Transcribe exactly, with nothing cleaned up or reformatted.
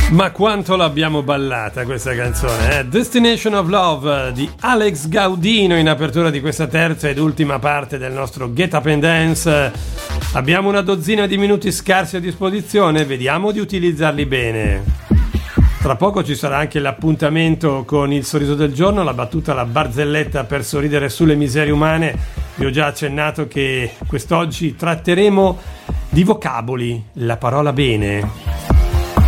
Ma quanto l'abbiamo ballata questa canzone, eh? Destination of Love di Alex Gaudino in apertura di questa terza ed ultima parte del nostro Get Up and Dance. Abbiamo una dozzina di minuti scarsi a disposizione, vediamo di utilizzarli bene. Tra poco ci sarà anche l'appuntamento con il sorriso del giorno, la battuta, la barzelletta per sorridere sulle miserie umane. Vi ho già accennato che quest'oggi tratteremo di vocaboli, la parola bene.